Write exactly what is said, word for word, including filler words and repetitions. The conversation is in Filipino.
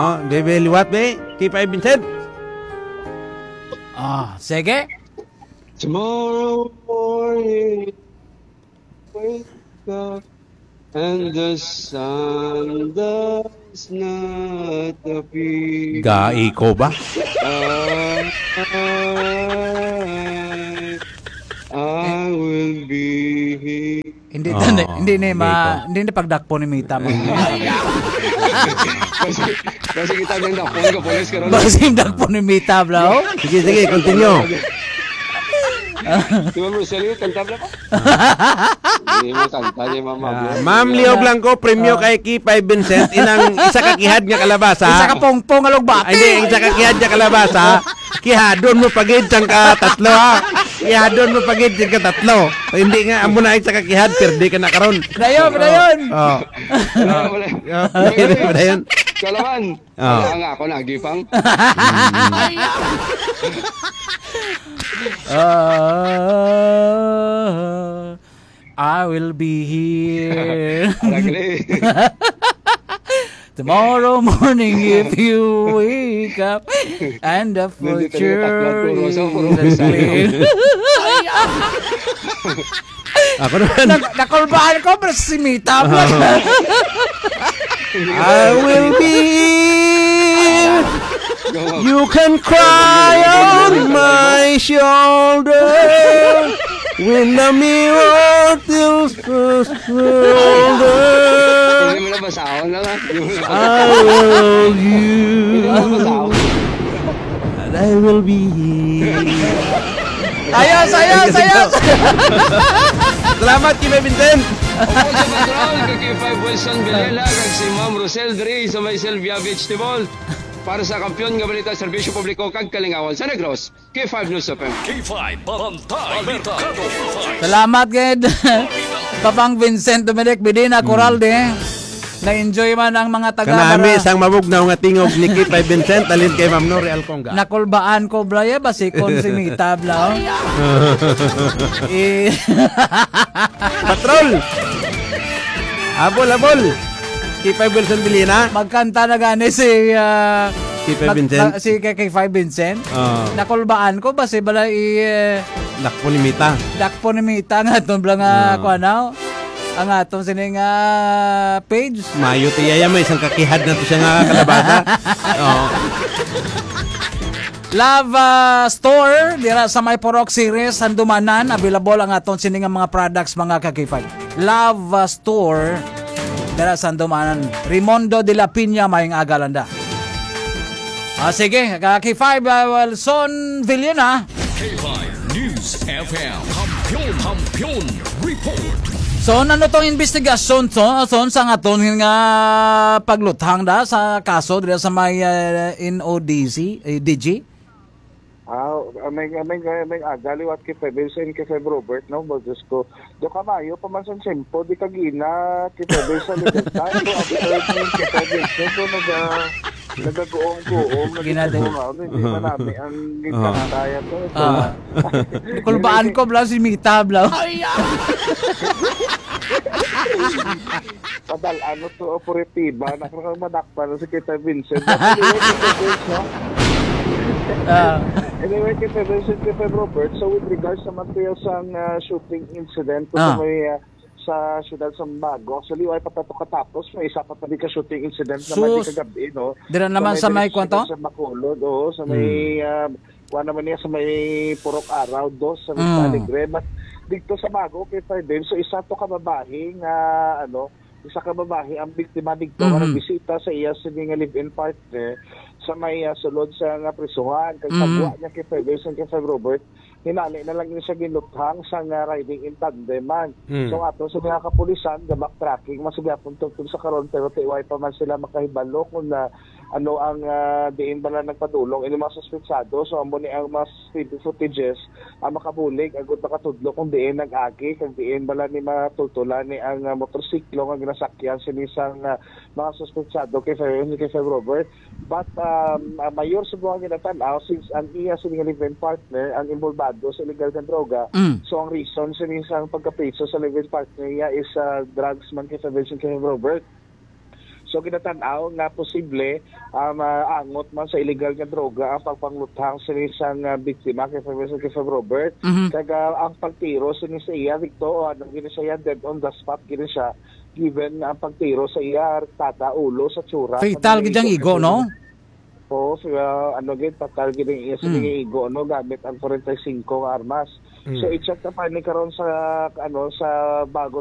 Oh, baby, liwat be. Keep I Vincent. Ah, sige. Tomorrow morning, wake up, and the sun does not appear. Gai ko ba? I, I will be here. Hindi Oh, hindi hindi ni okay ma ko. hindi ni pagdakpo ni Mita mo. kasi, kasi kita din na phone ka, police ka rin. Basim dakpo ni Mita bro. Sige, sige, continue. Di ba mo, seryo, kanta ba? Hindi mo kanta niya, mama. Ah, Ma'am Liog lang ko, premyo kay Keep I Vincent. Inang isa kakihad nga kalabasa. Isa ka pongpong alog bati. Ay, hindi, isa kakihad nga kalabasa. Kihadon mo pagid sang ka tatlo ha. Kihadon mo pagid sang ka tatlo. So, hindi nga, amo na isa kakihad, perdi ka na karon. Dayon, dayon. Oh. Wala, wala. Wala yun. Kalaman. Oh. Wala nga ako, nagipang. Uh, I will be here Alagli. tomorrow morning if you wake up and the future is clear. Ako naman. Nak- Nakulbaan ko pero si Mita. I will be here. You can cry on my shoulder when the mirror tilts the shoulder. Hindi mo na basahon lang ha. Hindi mo na I love Hindi you mo na basahon. and I will be here. Ayos, ayos, ayos. Salamat, Kim Vincent. Opo sa patrol, kay five Wilson Villela, kag si Ma'am Rosel Dre sa may Sylvia Vegetable. Para sa kampiyon nga balita, serbisyo publiko kag kalingawan sa Negros, K five News F M. K five Barangay Mercado. Salamat, Ged. Papang Vincent Dominic Bedina Coralde. Na-enjoy man ang mga taga Kanami isang mabugnaw nga tingog ni Kim Vincent alin kay Ma'am Nori Alconga. Nakulbaan ko braya basikon si Mita blau. eh Patrol. Abol, abol. Kim Vincent Bilina. magkanta na gani si uh, Kim mag- Vincent. mag- si K K five Vincent. Oh, Nakulbaan ko basi bala i uh, lakpo ni Mita. dakpo ni Mita nga ton bla nga Ah. kuan now. Ang atong sining uh, page. Mayo tiyaya may isang kakihad na to siya nga kalabasa. Oh. Love uh, Store dira sa may Porok Series Handumanan, available ang aton sining nga mga products mga K K five. Love uh, Store dira sa Handumanan, Rimondo de la Piña mayong agalanda. Ah sige, K K five uh, Wilson Villena. K five News F M. Kampiyon, kampiyon, report. So ano tong investigasyon to? So sa nga aton nga pagluthang da sa kaso dira sa may uh, N O D C, eh, D G. Ah, may may may agali wat kay Pebelsen kay Feb Robert no mo just ko. Do kamayo pa man sa sempo di kagina kay Pebelsen di tayo after kay Pebelsen so naga nagagoong-goong naginagoong hindi man namin ang gitaya to. Ah. Kulbaan ko bla si Mita bla. Padal ano to operatiba nakakamadakpan si Kita Vincent. Ah. Anyway, kay Vincent kay Robert, so with regards sa material sa uh, shooting incident Ah. sa may uh, sa siyudad sa Bago, actually ay patato katapos may isa pa pali ka shooting incident na Sus. may kagabi no. Dira naman sa may kwanto? Sa Bacolod, oh, sa may uh, kuha naman niya sa may Purok Araw do sa may Mm. Taligre. But dito sa Bago kay Ferdinand, so isa to ka babae nga ano, isa ka babae ang biktima dito Mhm. nga nagbisita sa iya sa nga live-in partner sa may uh, sulod sa nga prisuhan kay Mhm. pagwa niya kay Ferdinand kay Feb Robert hinali na lang niya siya ginuthang sa nga riding in tandem man. Mm. So ato sa mga kapulisan ga backtracking masugapon tungtod sa karon pero tiway pa man sila makahibalo kung na ano ang uh, diin bala nagpadulong ini mga suspetsado so amo ni ang mga footages ang makabulig agud makatudlo kung diin nag-agi kag diin bala ni matultulan ni ang uh, motorsiklo nga ginasakyan sinisang uh, mga suspetsado kay Feb kay Feb Robert but um, uh, mayor sa buwang ginatan-aw since ang iya sa live-in partner ang involvado sa illegal nga droga Mm. so ang reason sinisang pagkapriso sa live-in partner niya is uh, drugs man kay Feb kay Robert. So kinatanaw nga posible um, uh, angot man sa illegal nga droga ang pagpanglutang sa isang uh, biktima kay Professor Kifab Robert. Mhm. Kaya ang pagtiro sa sa iya dito, ano gini sa iya dead on the spot gini siya given ang pagtiro sa iya tata ulo sa tsura. Fatal gid ang igo, no? Po, uh, ano gid patal gid ang iya sa Mm. igo no gamit ang forty-five nga armas. Mm. So i-check na pa ni karon sa ano sa bago